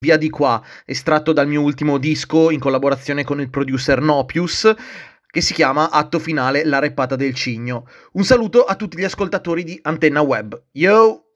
via di qua, estratto dal mio ultimo disco in collaborazione con il producer Nopius, che si chiama Atto finale, la reppata del cigno. Un saluto a tutti gli ascoltatori di Antenna Web. Yo!